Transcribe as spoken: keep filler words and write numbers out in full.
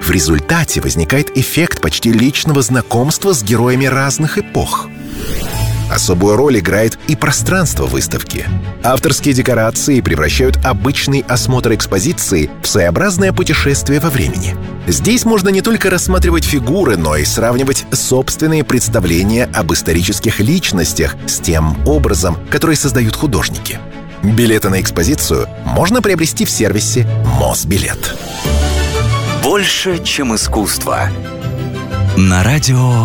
В результате возникает эффект почти личного знакомства с героями разных эпох. Особую роль играет и пространство выставки. Авторские декорации превращают обычный осмотр экспозиции в своеобразное путешествие во времени. Здесь можно не только рассматривать фигуры, но и сравнивать собственные представления об исторических личностях с тем образом, который создают художники. Билеты на экспозицию можно приобрести в сервисе Мосбилет. Больше, чем искусство. На радио